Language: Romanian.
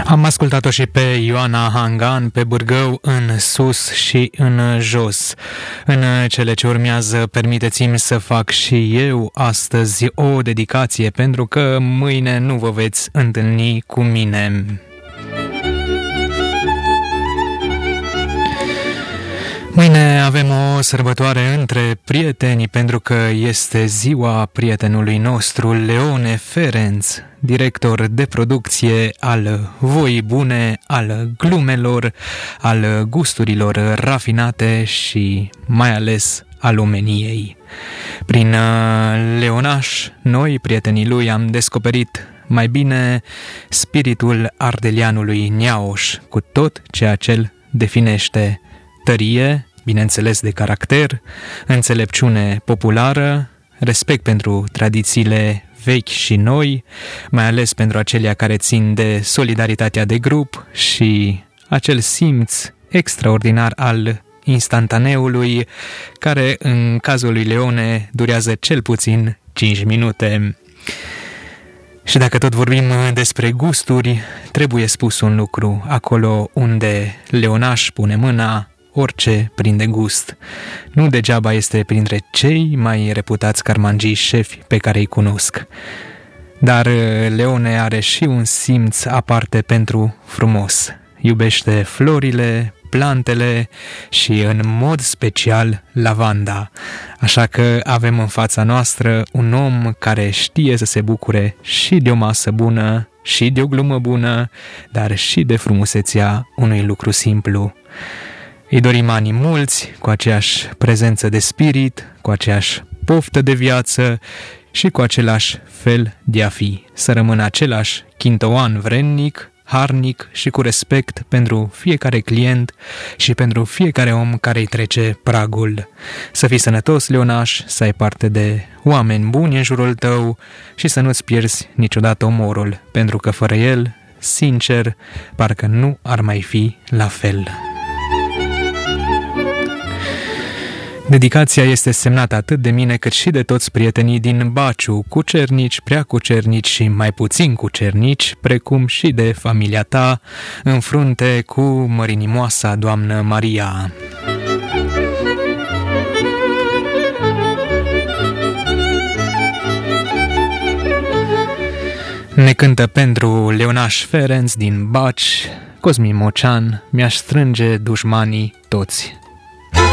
Am ascultat-o și pe Ioana Hangan, pe Bârgău, în sus și în jos. În cele ce urmează, permiteți-mi să fac și eu astăzi o dedicație, pentru că mâine nu vă veți întâlni cu mine. Mâine avem o sărbătoare între prieteni, pentru că este ziua prietenului nostru, Leone Ferenc, director de producție al Voii Bune, al glumelor, al gusturilor rafinate și mai ales al omeniei. Prin Leonaș, noi, prietenii lui, am descoperit mai bine spiritul ardeleanului Neauș, cu tot ceea ce îl definește: tărie, bineînțeles de caracter, înțelepciune populară, respect pentru tradițiile vechi și noi, mai ales pentru acelea care țin de solidaritatea de grup și acel simț extraordinar al instantaneului, care în cazul lui Leone durează cel puțin 5 minute. Și dacă tot vorbim despre gusturi, trebuie spus un lucru: acolo unde Leonaș pune mâna, orice prinde gust. Nu degeaba este printre cei mai reputați carmangii șefi pe care îi cunosc. Dar Leone are și un simț aparte pentru frumos. Iubește florile, plantele și în mod special lavanda. Așa că avem în fața noastră un om care știe să se bucure și de o masă bună, și de o glumă bună, dar și de frumusețea unui lucru simplu. Îi dorim ani mulți, cu aceeași prezență de spirit, cu aceeași poftă de viață și cu același fel de a fi. Să rămână același chintoan vrednic, harnic și cu respect pentru fiecare client și pentru fiecare om care îi trece pragul. Să fii sănătos, Leonaș, să ai parte de oameni buni în jurul tău și să nu-ți pierzi niciodată umorul, pentru că fără el, sincer, parcă nu ar mai fi la fel. Dedicația este semnată atât de mine cât și de toți prietenii din Baciu, cucernici, prea cucernici și mai puțin cucernici, precum și de familia ta, în frunte cu mărinimoasa doamnă Maria. Ne cântă pentru Leonaș Ferenc din Baci, Cosmin Mocean, Mi-aș strânge dușmanii toți.